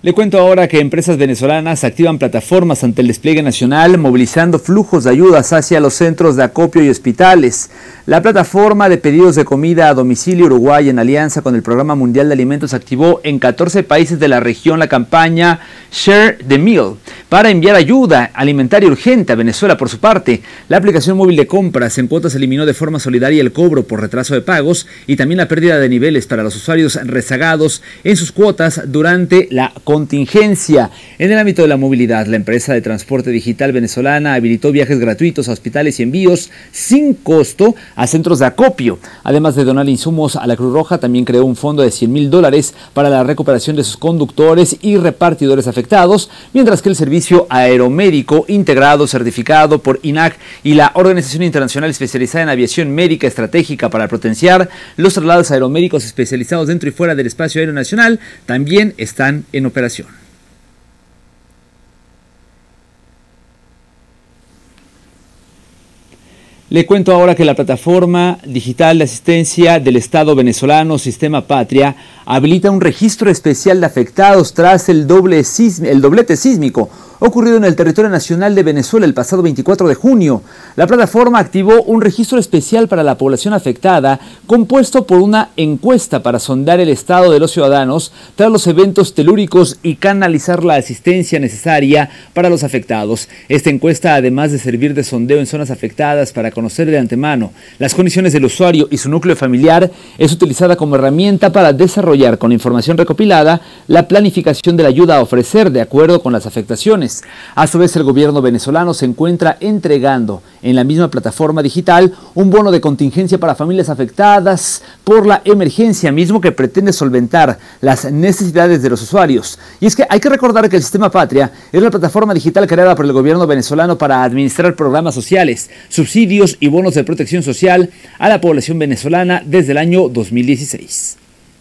Le cuento ahora que empresas venezolanas activan plataformas ante el despliegue nacional, movilizando flujos de ayudas hacia los centros de acopio y hospitales. La plataforma de pedidos de comida a domicilio Uruguay, en alianza con el Programa Mundial de Alimentos, activó en 14 países de la región la campaña Share the Meal para enviar ayuda alimentaria urgente a Venezuela. Por su parte, la aplicación móvil de compras en cuotas eliminó de forma solidaria el cobro por retraso de pagos y también la pérdida de niveles para los usuarios rezagados en sus cuotas durante la contingencia. En el ámbito de la movilidad, la empresa de transporte digital venezolana habilitó viajes gratuitos a hospitales y envíos sin costo a centros de acopio. Además de donar insumos a la Cruz Roja, también creó un fondo de $100.000 para la recuperación de sus conductores y repartidores afectados, mientras que el servicio aeromédico integrado certificado por INAC y la Organización Internacional Especializada en Aviación Médica Estratégica para potenciar los traslados aeromédicos especializados dentro y fuera del espacio aéreo nacional también están en operación. Le cuento ahora que la plataforma digital de asistencia del Estado venezolano, Sistema Patria, habilita un registro especial de afectados tras el doblete sísmico ocurrido en el territorio nacional de Venezuela el pasado 24 de junio. La plataforma activó un registro especial para la población afectada, compuesto por una encuesta para sondar el estado de los ciudadanos tras los eventos telúricos y canalizar la asistencia necesaria para los afectados. Esta encuesta, además de servir de sondeo en zonas afectadas para conocer de antemano las condiciones del usuario y su núcleo familiar, es utilizada como herramienta para desarrollar con información recopilada la planificación de la ayuda a ofrecer de acuerdo con las afectaciones. A su vez, el gobierno venezolano se encuentra entregando en la misma plataforma digital un bono de contingencia para familias afectadas por la emergencia, mismo que pretende solventar las necesidades de los usuarios. Y es que hay que recordar que el Sistema Patria es la plataforma digital creada por el gobierno venezolano para administrar programas sociales, subsidios y bonos de protección social a la población venezolana desde el año 2016.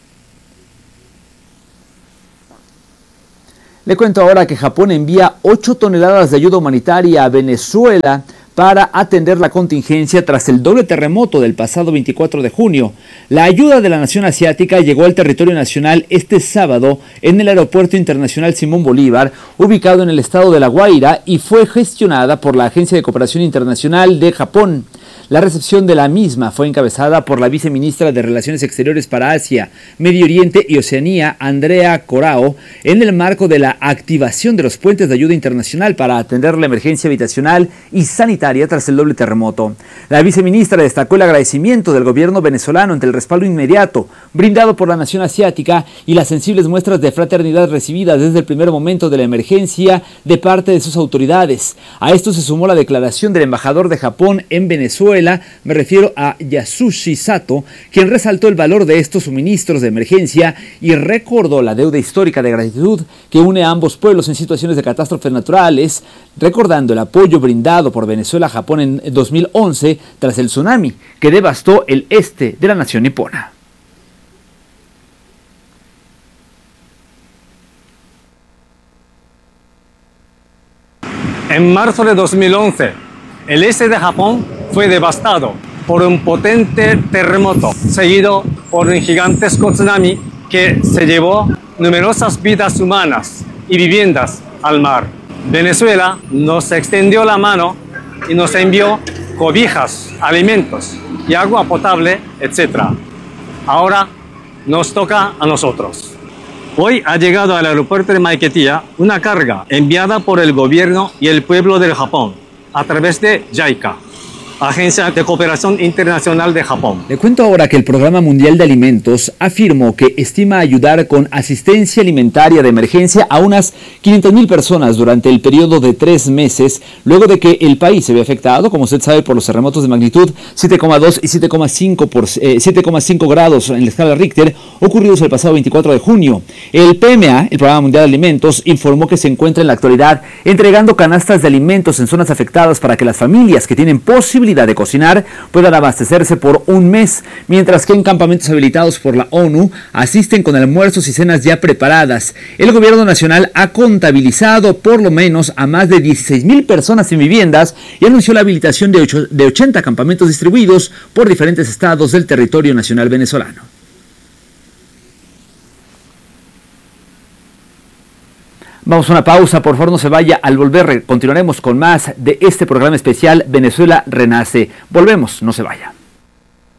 Le cuento ahora que Japón envía 8 toneladas de ayuda humanitaria a Venezuela para atender la contingencia tras el doble terremoto del pasado 24 de junio. La ayuda de la nación asiática llegó al territorio nacional este sábado en el Aeropuerto Internacional Simón Bolívar, ubicado en el estado de La Guaira, y fue gestionada por la Agencia de Cooperación Internacional de Japón. La recepción de la misma fue encabezada por la viceministra de Relaciones Exteriores para Asia, Medio Oriente y Oceanía, Andrea Corao, en el marco de la activación de los puentes de ayuda internacional para atender la emergencia habitacional y sanitaria tras el doble terremoto. La viceministra destacó el agradecimiento del gobierno venezolano ante el respaldo inmediato brindado por la nación asiática y las sensibles muestras de fraternidad recibidas desde el primer momento de la emergencia de parte de sus autoridades. A esto se sumó la declaración del embajador de Japón en Venezuela, me refiero a Yasushi Sato, quien resaltó el valor de estos suministros de emergencia y recordó la deuda histórica de gratitud que une a ambos pueblos en situaciones de catástrofes naturales, recordando el apoyo brindado por Venezuela a Japón en 2011 tras el tsunami que devastó el este de la nación nipona. En marzo de 2011, el este de Japón fue devastado por un potente terremoto, seguido por un gigantesco tsunami que se llevó numerosas vidas humanas y viviendas al mar. Venezuela nos extendió la mano y nos envió cobijas, alimentos y agua potable, etc. Ahora nos toca a nosotros. Hoy ha llegado al aeropuerto de Maiquetía una carga enviada por el gobierno y el pueblo del Japón a través de JICA, Agencia de Cooperación Internacional de Japón. Le cuento ahora que el Programa Mundial de Alimentos afirmó que estima ayudar con asistencia alimentaria de emergencia a unas 500.000 personas durante el periodo de 3 meses, luego de que el país se ve afectado, como usted sabe, por los terremotos de magnitud 7,2 y 7,5 grados en la escala Richter, ocurridos el pasado 24 de junio. El PMA, el Programa Mundial de Alimentos, informó que se encuentra en la actualidad entregando canastas de alimentos en zonas afectadas para que las familias que tienen posibilidad de cocinar puedan abastecerse por un mes, mientras que en campamentos habilitados por la ONU asisten con almuerzos y cenas ya preparadas. El gobierno nacional ha contabilizado por lo menos a más de 16.000 personas sin viviendas y anunció la habilitación de 80 campamentos distribuidos por diferentes estados del territorio nacional venezolano. Vamos a una pausa, por favor no se vaya. Al volver continuaremos con más de este programa especial Venezuela Renace. Volvemos, no se vaya.